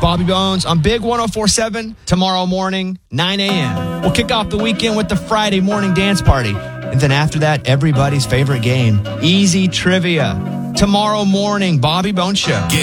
Bobby Bones on Big 104.7 tomorrow morning, 9 a.m. We'll kick off the weekend with the Friday morning dance party. And then after that, everybody's favorite game, Easy Trivia. Tomorrow morning, Bobby Bones Show.